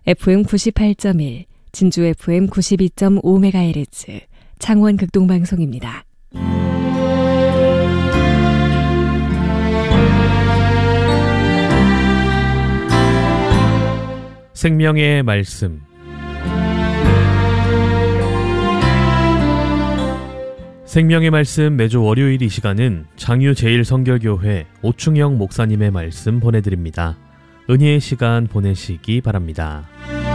FM 98.1, 진주 FM 92.5MHz, 창원 극동방송입니다. 생명의 말씀. 생명의 말씀 매주 월요일 이 시간은 장유 제일성결교회 오충영 목사님의 말씀 보내드립니다. 은혜의 시간 보내시기 바랍니다.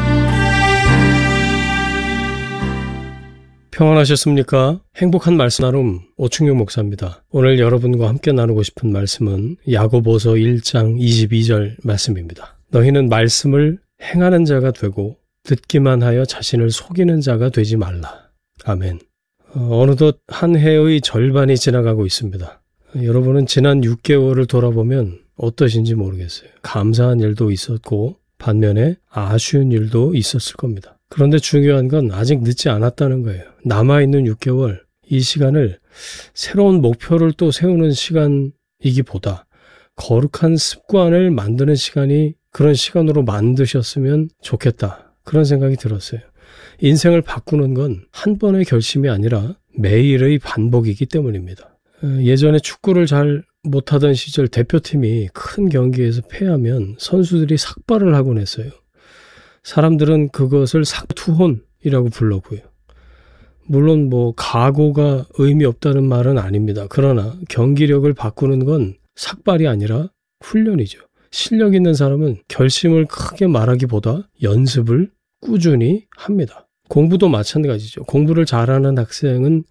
평안하셨습니까? 행복한 말씀 나눔 오충영 목사입니다. 오늘 여러분과 함께 나누고 싶은 말씀은 야고보서 1장 22절 말씀입니다. 너희는 말씀을 행하는 자가 되고 듣기만 하여 자신을 속이는 자가 되지 말라. 아멘. 어느덧 한 해의 절반이 지나가고 있습니다. 여러분은 지난 6개월을 돌아보면 어떠신지 모르겠어요. 감사한 일도 있었고 반면에 아쉬운 일도 있었을 겁니다. 그런데 중요한 건 아직 늦지 않았다는 거예요. 남아있는 6개월, 이 시간을 새로운 목표를 또 세우는 시간이기보다 거룩한 습관을 만드는 시간이 그런 시간으로 만드셨으면 좋겠다. 그런 생각이 들었어요. 인생을 바꾸는 건 한 번의 결심이 아니라 매일의 반복이기 때문입니다. 예전에 축구를 잘 못하던 시절 대표팀이 큰 경기에서 패하면 선수들이 삭발을 하곤 했어요. 사람들은 그것을 삭투혼이라고 불렀고요. 물론 각오가 의미 없다는 말은 아닙니다. 그러나 경기력을 바꾸는 건 삭발이 아니라 훈련이죠. 실력 있는 사람은 결심을 크게 말하기보다 연습을 꾸준히 합니다. 공부도 마찬가지죠. 공부를 잘하는 학생은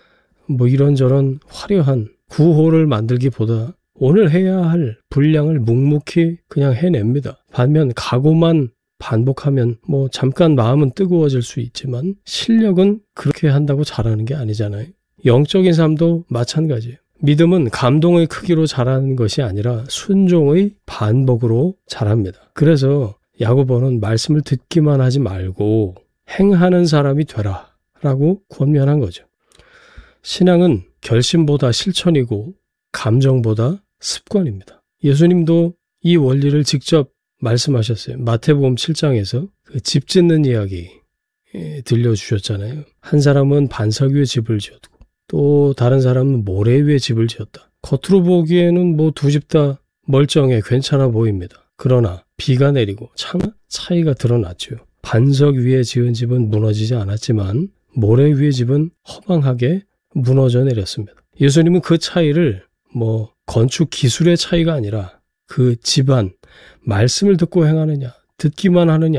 이런저런 화려한 구호를 만들기보다 오늘 해야 할 분량을 묵묵히 그냥 해냅니다. 반면 각오만 반복하면 잠깐 마음은 뜨거워질 수 있지만 실력은 그렇게 한다고 잘하는 게 아니잖아요. 영적인 삶도 마찬가지예요. 믿음은 감동의 크기로 자라는 것이 아니라 순종의 반복으로 자랍니다. 그래서 야고보는 말씀을 듣기만 하지 말고 행하는 사람이 되라 라고 권면한 거죠. 신앙은 결심보다 실천이고 감정보다 습관입니다. 예수님도 이 원리를 직접 말씀하셨어요. 마태복음 7장에서 그 집 짓는 이야기 들려주셨잖아요. 한 사람은 반석 위에 집을 지었고 또 다른 사람은 모래 위에 집을 지었다. 겉으로 보기에는 두 집 다 멀쩡해 괜찮아 보입니다. 그러나 비가 내리고 차이가 드러났죠. 반석 위에 지은 집은 무너지지 않았지만 모래 위의 집은 허망하게 무너져 내렸습니다. 예수님은 그 차이를 건축 기술의 차이가 아니라 그 집안, 말씀을 듣고 행하느냐, 듣기만 하느냐,